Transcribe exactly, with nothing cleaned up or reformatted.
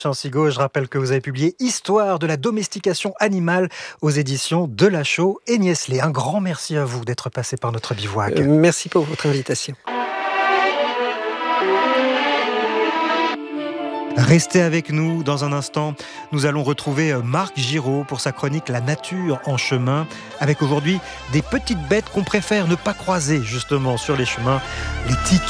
Chansigo, je rappelle que vous avez publié Histoire de la domestication animale aux éditions Delachaux et Niestlé. Un grand merci à vous d'être passé par notre bivouac. Euh, merci pour votre invitation. Restez avec nous dans un instant. Nous allons retrouver Marc Giraud pour sa chronique La nature en chemin, avec aujourd'hui des petites bêtes qu'on préfère ne pas croiser justement sur les chemins, les tiques.